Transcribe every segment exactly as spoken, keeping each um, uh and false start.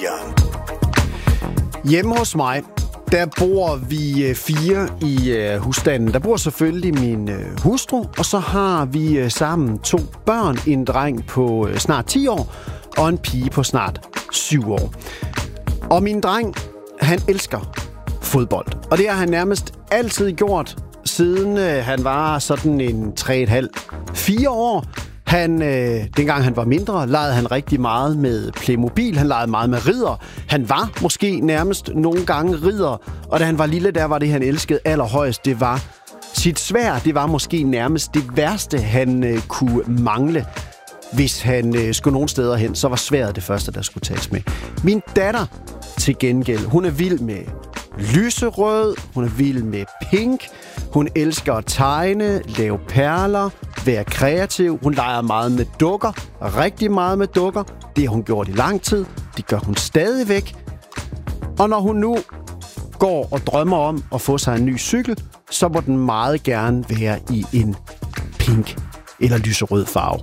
Hjemme hos mig, der bor vi fire i øh, husstanden. Der bor selvfølgelig min øh, hustru, og så har vi øh, sammen to børn. En dreng på øh, snart ti år, og en pige på snart syv år. Og min dreng, han elsker fodbold. Og det har han nærmest altid gjort, siden øh, han var sådan en tre et halvt fire år. Han, øh, dengang han var mindre, legede han rigtig meget med Playmobil. Han legede meget med ridder. Han var måske nærmest nogle gange ridder. Og da han var lille, der var det, han elskede allerhøjst. Det var sit sværd. Det var måske nærmest det værste, han øh, kunne mangle. Hvis han øh, skulle nogen steder hen, så var sværdet det første, der skulle tages med. Min datter til gengæld, hun er vild med lyserød. Hun er vild med pink. Hun elsker at tegne, lave perler, være kreativ. Hun leger meget med dukker, rigtig meget med dukker. Det har hun gjort i lang tid. Det gør hun stadigvæk. Og når hun nu går og drømmer om at få sig en ny cykel, så må den meget gerne være i en pink eller lyserød farve.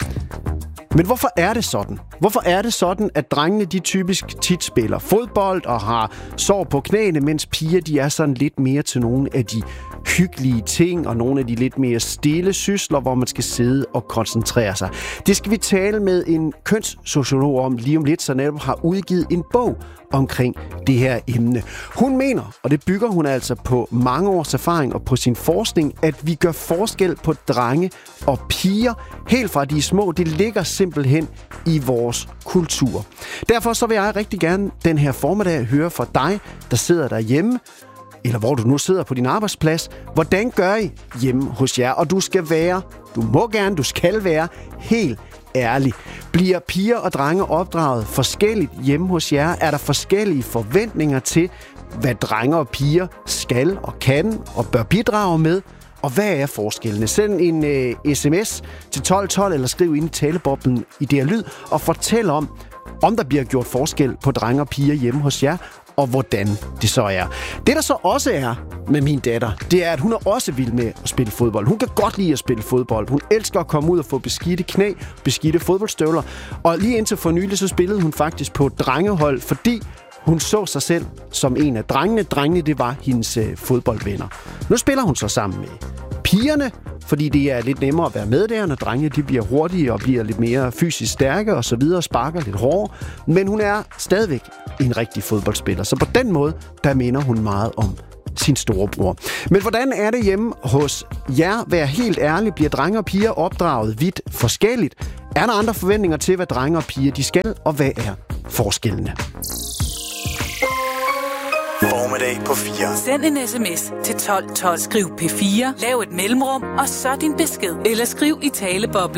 Men hvorfor er det sådan? Hvorfor er det sådan, at drengene de typisk tit spiller fodbold og har sår på knæene, mens piger de er sådan lidt mere til nogle af de hyggelige ting og nogle af de lidt mere stille sysler, hvor man skal sidde og koncentrere sig? Det skal vi tale med en kønssociolog om lige om lidt, så netop har udgivet en bog omkring det her emne. Hun mener, og det bygger hun altså på mange års erfaring og på sin forskning, at vi gør forskel på drenge og piger helt fra de små. Det ligger simpelthen i vores kultur. Derfor så vil jeg rigtig gerne den her formiddag høre fra dig, der sidder derhjemme, eller hvor du nu sidder på din arbejdsplads. Hvordan gør I hjemme hos jer? Og du skal være, du må gerne, du skal være helt ærlig. Bliver piger og drenge opdraget forskelligt hjemme hos jer? Er der forskellige forventninger til, hvad drenge og piger skal og kan og bør bidrage med? Og hvad er forskellene? Send en uh, sms til tolv tolv eller skriv ind i taleboblen i det her lyd og fortæl om, om der bliver gjort forskel på drenge og piger hjemme hos jer, og hvordan det så er. Det, der så også er med min datter, det er, at hun er også vild med at spille fodbold. Hun kan godt lide at spille fodbold. Hun elsker at komme ud og få beskidte knæ, beskidte fodboldstøvler. Og lige indtil for nylig, så spillede hun faktisk på drengehold, fordi hun så sig selv som en af drengene. Drengene, det var hendes øh, fodboldvenner. Nu spiller hun så sammen med pigerne, fordi det er lidt nemmere at være med der, når drengene de bliver hurtige og bliver lidt mere fysisk stærke og så videre, sparker lidt hårdere. Men hun er stadigvæk en rigtig fodboldspiller. Så på den måde, der minder hun meget om sin storebror. Men hvordan er det hjemme hos jer? Vær helt ærlig, bliver drenge og piger opdraget vidt forskelligt? Er der andre forventninger til, hvad drenge og piger de skal, og hvad er forskellene? Formiddag på fire. Send en sms til tolv tolv. Skriv P fire, lav et mellemrum, og så din besked. Eller skriv i taleboblen.